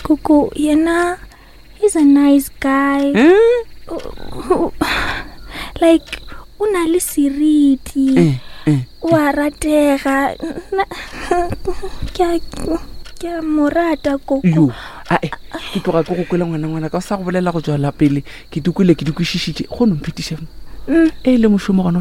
Koko, yena, he's a nice guy. Like, una le seriti. Wa ratega. Ke morata Koko. Yo, ke tloga ke go kwela ngwana ka sa go bolela go tswa la pele ke dukile ke dukushishitše go no mpitiša le moshomo gona